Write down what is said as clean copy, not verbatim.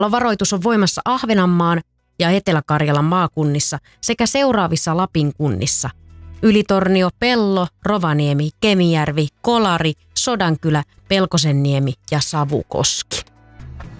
Varoitus on voimassa Ahvenanmaan ja Etelä-Karjalan maakunnissa sekä seuraavissa Lapin kunnissa: Ylitornio, Pello, Rovaniemi, Kemijärvi, Kolari, Sodankylä, Pelkosenniemi ja Savukoski.